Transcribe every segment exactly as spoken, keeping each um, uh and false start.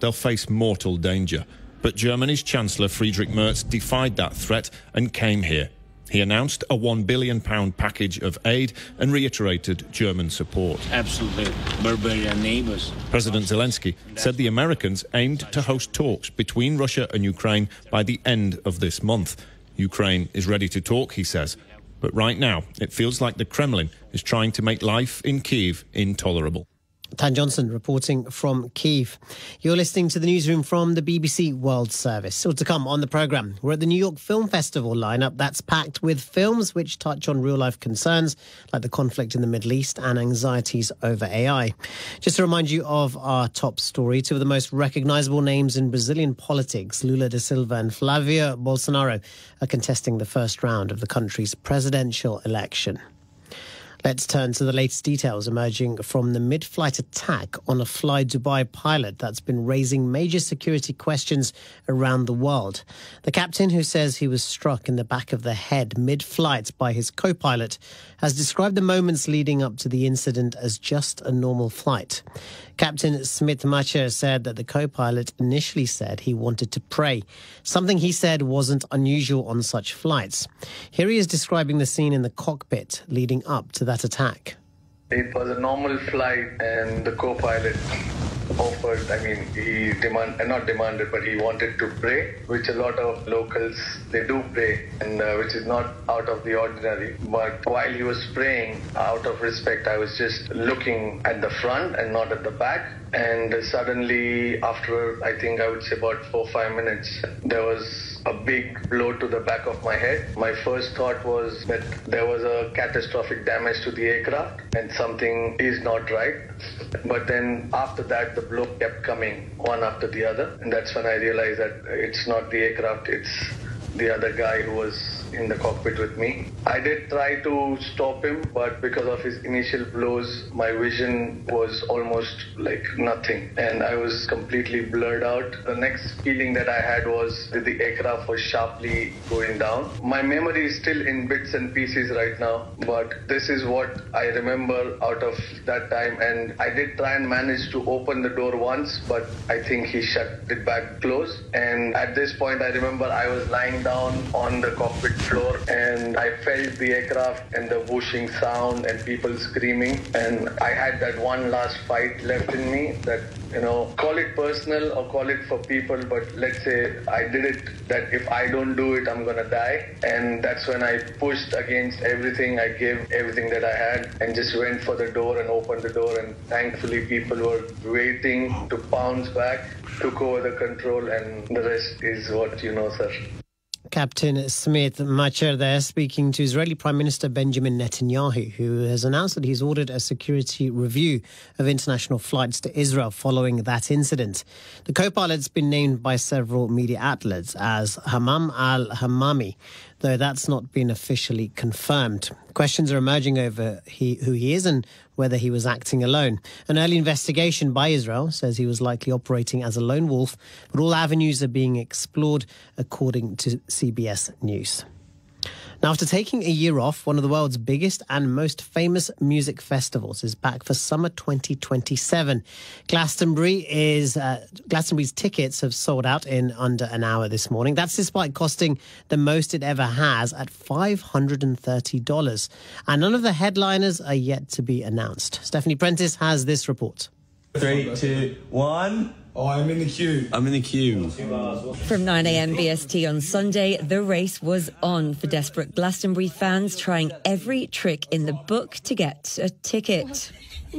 they'll face mortal danger. But Germany's Chancellor Friedrich Merz defied that threat and came here. He announced a one billion pounds package of aid and reiterated German support. Absolutely barbarian neighbours. President Zelensky said the Americans aimed to host talks between Russia and Ukraine by the end of this month. Ukraine is ready to talk, he says. But right now, it feels like the Kremlin is trying to make life in Kyiv intolerable. Tan Johnson reporting from Kyiv. You're listening to the newsroom from the B B C World Service. Still to come on the programme, we're at the New York Film Festival lineup that's packed with films which touch on real-life concerns like the conflict in the Middle East and anxieties over A I. Just to remind you of our top story, two of the most recognisable names in Brazilian politics, Lula da Silva and Flavio Bolsonaro, are contesting the first round of the country's presidential election. Let's turn to the latest details emerging from the mid-flight attack on a Fly Dubai pilot that's been raising major security questions around the world. The captain, who says he was struck in the back of the head mid-flight by his co-pilot, has described the moments leading up to the incident as just a normal flight. Captain Smith Macher said that the co-pilot initially said he wanted to pray, something he said wasn't unusual on such flights. Here he is describing the scene in the cockpit leading up to that attack. It was a normal flight and the co-pilot offered, I mean, he demand, not demanded, but he wanted to pray, which a lot of locals, they do pray, and uh, which is not out of the ordinary. But while he was praying, out of respect, I was just looking at the front and not at the back. And suddenly, after, I think I would say about four or five minutes, there was a big blow to the back of my head. My first thought was that there was a catastrophic damage to the aircraft and something is not right. But then after that, the blow kept coming one after the other. And that's when I realized that it's not the aircraft, it's the other guy who was in the cockpit with me. I did try to stop him, but because of his initial blows, my vision was almost like nothing. And I was completely blurred out. The next feeling that I had was that the aircraft was sharply going down. My memory is still in bits and pieces right now, but this is what I remember out of that time. And I did try and manage to open the door once, but I think he shut it back closed. And at this point, I remember I was lying down on the cockpit floor and I felt the aircraft and the whooshing sound and people screaming, and I had that one last fight left in me that, you know, call it personal or call it for people, but let's say I did it that if I don't do it, I'm gonna die. And that's when I pushed against everything. I gave everything that I had and just went for the door and opened the door, and thankfully people were waiting to pounce back, took over the control, and the rest is what you know, sir. Captain Smith Macher there speaking to Israeli Prime Minister Benjamin Netanyahu, who has announced that he's ordered a security review of international flights to Israel following that incident. The co-pilot's been named by several media outlets as Hammam al-Hammami, though that's not been officially confirmed. Questions are emerging over he, who he is and whether he was acting alone. An early investigation by Israel says he was likely operating as a lone wolf, but all avenues are being explored, according to C B S News. Now, after taking a year off, one of the world's biggest and most famous music festivals is back for summer twenty twenty-seven. Glastonbury is uh, Glastonbury's tickets have sold out in under an hour this morning. That's despite costing the most it ever has at five hundred thirty dollars. And none of the headliners are yet to be announced. Stephanie Prentice has this report. Three, two, one. Oh, I'm in the queue. I'm in the queue. From nine a m B S T on Sunday, the race was on for desperate Glastonbury fans trying every trick in the book to get a ticket.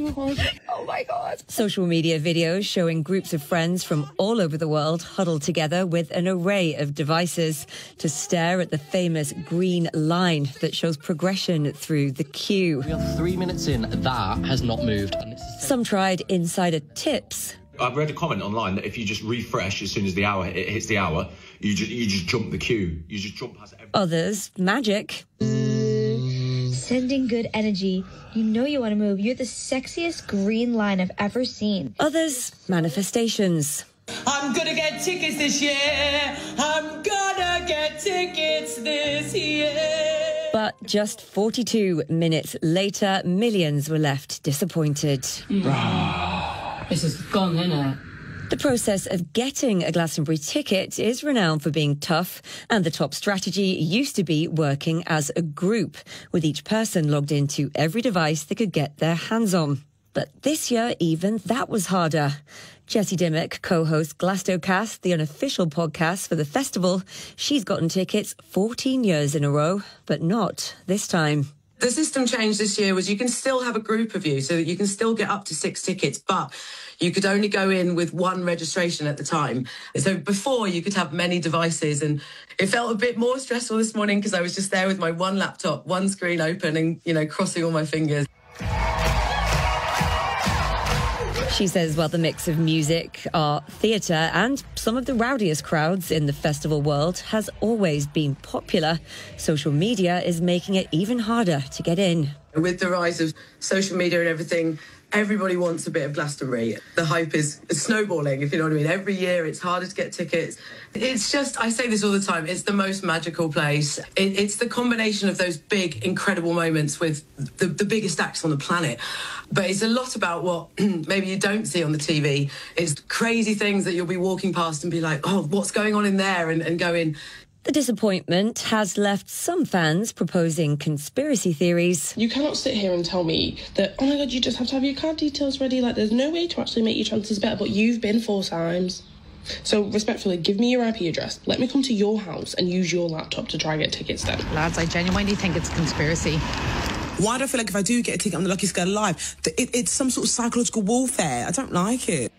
Oh my God. Social media videos showing groups of friends from all over the world huddled together with an array of devices to stare at the famous green line that shows progression through the queue. We are three minutes in, that has not moved. Some tried insider tips. I've read a comment online that if you just refresh as soon as the hour it hits the hour, you just you just jump the queue. You just jump past everything. Others, magic. Sending good energy. You know you want to move. You're the sexiest green line I've ever seen. Others, manifestations. I'm gonna get tickets this year. I'm gonna get tickets this year. But just forty-two minutes later, millions were left disappointed. Mm. This is gone, isn't it? The process of getting a Glastonbury ticket is renowned for being tough, and the top strategy used to be working as a group, with each person logged into every device they could get their hands on. But this year, even that was harder. Jessie Dimmock co-hosts Glastocast, the unofficial podcast for the festival. She's gotten tickets fourteen years in a row, but not this time. The system change this year was you can still have a group of you, so that you can still get up to six tickets, but you could only go in with one registration at the time. So before, you could have many devices, and it felt a bit more stressful this morning because I was just there with my one laptop, one screen open, and, you know, crossing all my fingers. She says while the mix of music, art, theatre and some of the rowdiest crowds in the festival world has always been popular, social media is making it even harder to get in. With the rise of social media and everything, everybody wants a bit of Glastonbury. The hype is snowballing, if you know what I mean. Every year it's harder to get tickets. It's just, I say this all the time, it's the most magical place. It, it's the combination of those big, incredible moments with the, the biggest acts on the planet. But it's a lot about what maybe you don't see on the T V. It's crazy things that you'll be walking past and be like, oh, what's going on in there? And, and going... The disappointment has left some fans proposing conspiracy theories. You cannot sit here and tell me that, oh my God, you just have to have your card details ready. Like, there's no way to actually make your chances better, but you've been four times. So, respectfully, give me your I P address. Let me come to your house and use your laptop to try and get tickets then. Lads, I genuinely think it's conspiracy. Why do I feel like if I do get a ticket, I'm the luckiest girl alive? It, it's some sort of psychological warfare. I don't like it.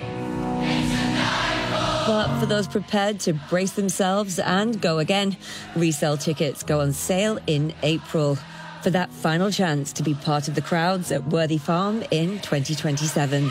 But for those prepared to brace themselves and go again, resale tickets go on sale in April for that final chance to be part of the crowds at Worthy Farm in twenty twenty-seven.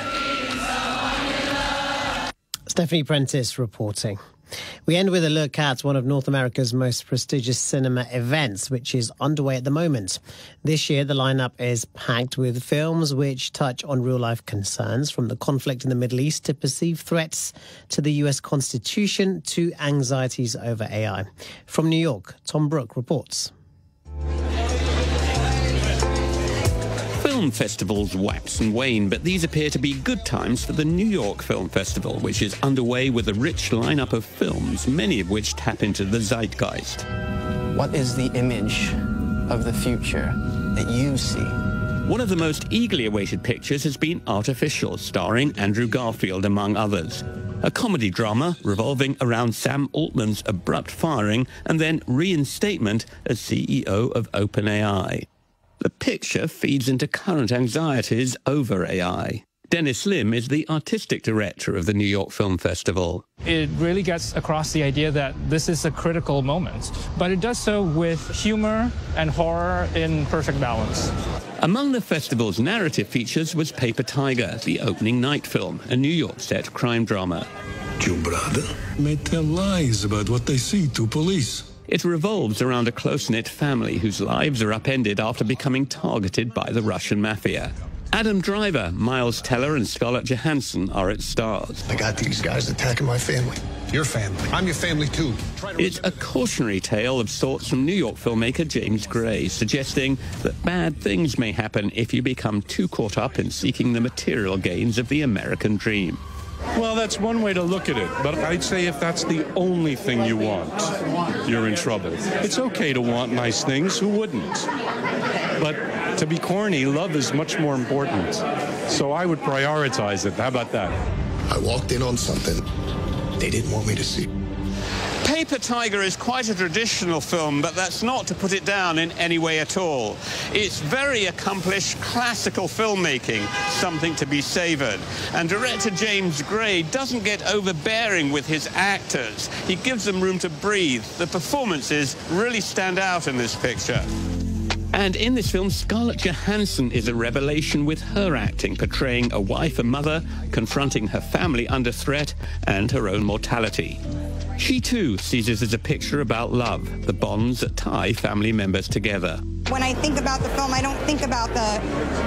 Stephanie Prentice reporting. We end with a look at one of North America's most prestigious cinema events, which is underway at the moment. This year, the lineup is packed with films which touch on real-life concerns, from the conflict in the Middle East to perceived threats to the U S Constitution to anxieties over A I. From New York, Tom Brooke reports. Film festivals wax and wane, but these appear to be good times for the New York Film Festival, which is underway with a rich lineup of films, many of which tap into the zeitgeist. What is the image of the future that you see? One of the most eagerly awaited pictures has been Artificial, starring Andrew Garfield, among others. A comedy drama revolving around Sam Altman's abrupt firing and then reinstatement as C E O of OpenAI. The picture feeds into current anxieties over A I. Dennis Lim is the artistic director of the New York Film Festival. It really gets across the idea that this is a critical moment, but it does so with humor and horror in perfect balance. Among the festival's narrative features was Paper Tiger, the opening night film, a New York set crime drama. Your brother may tell lies about what they see to police. It revolves around a close-knit family whose lives are upended after becoming targeted by the Russian mafia. Adam Driver, Miles Teller and Scarlett Johansson are its stars. I got these guys attacking my family. Your family. I'm your family too. It's a cautionary tale of sorts from New York filmmaker James Gray, suggesting that bad things may happen if you become too caught up in seeking the material gains of the American dream. Well, that's one way to look at it, but I'd say if that's the only thing you want, you're in trouble. It's okay to want nice things, who wouldn't? But to be corny, love is much more important. So I would prioritize it. How about that? I walked in on something they didn't want me to see. Paper Tiger is quite a traditional film, but that's not to put it down in any way at all. It's very accomplished classical filmmaking, something to be savoured. And director James Gray doesn't get overbearing with his actors. He gives them room to breathe. The performances really stand out in this picture. And in this film, Scarlett Johansson is a revelation with her acting, portraying a wife and mother, confronting her family under threat and her own mortality. She too sees it as a picture about love, the bonds that tie family members together. When I think about the film, I don't think about the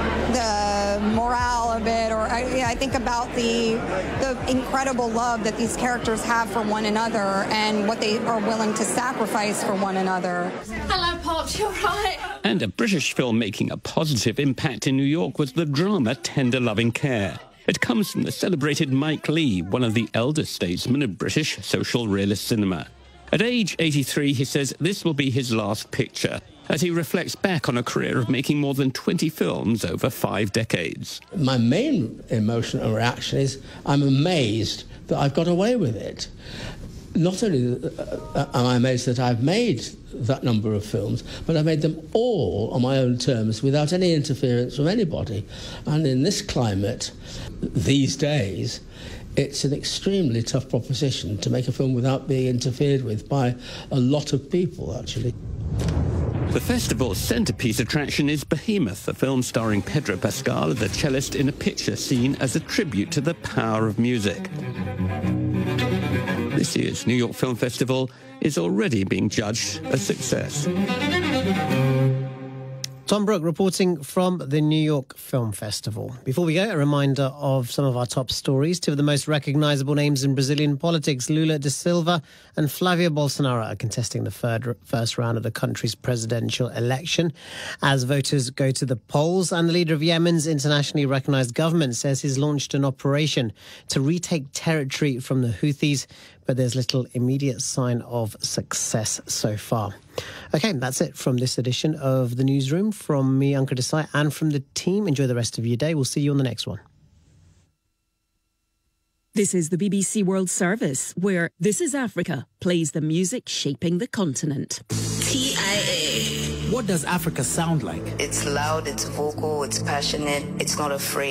the morale of it, or I, I think about the the incredible love that these characters have for one another and what they are willing to sacrifice for one another. Hello, Pops, you're right. And a British film making a positive impact in New York was the drama Tender Loving Care. It comes from the celebrated Mike Leigh, one of the elder statesmen of British social realist cinema. At age eighty-three, he says this will be his last picture, as he reflects back on a career of making more than twenty films over five decades. My main emotional reaction is I'm amazed that I've got away with it. Not only am I amazed that I've made that number of films, but I've made them all on my own terms without any interference from anybody. And in this climate, these days, it's an extremely tough proposition to make a film without being interfered with by a lot of people, actually. The festival's centrepiece attraction is Behemoth, a film starring Pedro Pascal, the cellist, in a picture seen as a tribute to the power of music. This year's New York Film Festival is already being judged a success. Tom Brooke reporting from the New York Film Festival. Before we go, a reminder of some of our top stories. Two of the most recognisable names in Brazilian politics, Lula da Silva and Flavio Bolsonaro, are contesting the third, first round of the country's presidential election as voters go to the polls. And the leader of Yemen's internationally recognised government says he's launched an operation to retake territory from the Houthis, but there's little immediate sign of success so far. OK, that's it from this edition of The Newsroom. From me, Ankur Desai, and from the team. Enjoy the rest of your day. We'll see you on the next one. This is the B B C World Service, where This Is Africa plays the music shaping the continent. T I A. What does Africa sound like? It's loud, it's vocal, it's passionate, it's not afraid.